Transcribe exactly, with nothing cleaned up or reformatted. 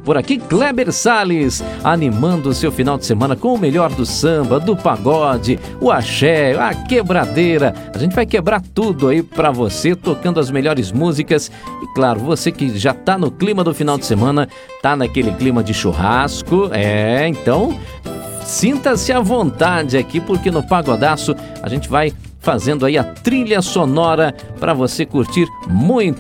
Por aqui, Kleber Salles, animando o seu final de semana com o melhor do samba, do pagode, o axé, a quebradeira. A gente vai quebrar tudo aí pra você, tocando as melhores músicas. E claro, você que já tá no clima do final de semana, tá naquele clima de churrasco, é, então sinta-se à vontade aqui, porque no Pagodaço a gente vai fazendo aí a trilha sonora para você curtir muito